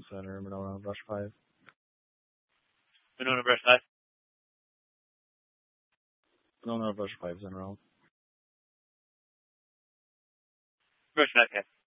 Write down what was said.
Center, Monona, Rush 5. Monona, Rush 5. Monona, Rush 5 Center. Rush 5, okay.